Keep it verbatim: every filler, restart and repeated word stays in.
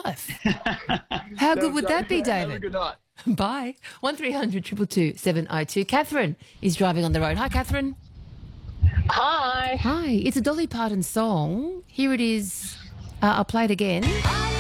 life. How good would that be, Have a David? good night. Bye. one three hundred two two two seven oh two. Catherine is driving on the road. Hi, Catherine. Hi. Hi. It's a Dolly Parton song. Here it is. Uh, I'll play it again.